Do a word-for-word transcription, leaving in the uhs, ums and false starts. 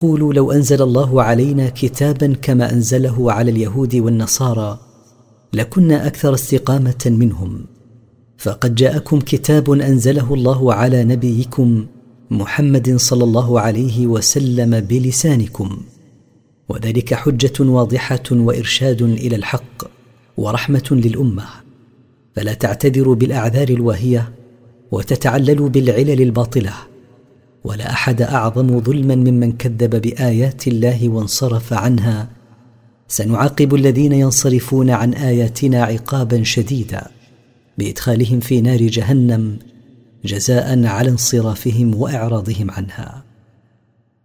قولوا لو أنزل الله علينا كتابا كما أنزله على اليهود والنصارى لكنا أكثر استقامة منهم، فقد جاءكم كتاب أنزله الله على نبيكم محمد صلى الله عليه وسلم بلسانكم، وذلك حجة واضحة وإرشاد إلى الحق ورحمة للأمة، فلا تعتذروا بالأعذار الواهية وتتعللوا بالعلل الباطلة، ولا أحد أعظم ظلما ممن كذب بآيات الله وانصرف عنها. سنعاقب الذين ينصرفون عن آياتنا عقابا شديدا بإدخالهم في نار جهنم جزاء على انصرافهم وإعراضهم عنها.